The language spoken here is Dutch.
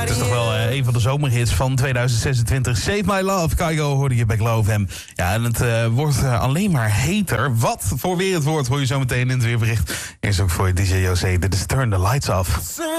Het is toch wel een van de zomerhits van 2026. Save My Love, Kygo hoorde je bij Glow FM. Ja, en het wordt alleen maar heter. Wat voor weer het wordt, hoor je zo meteen in het weerbericht. Eerst ook voor DJ José, dit is Turn the Lights Off.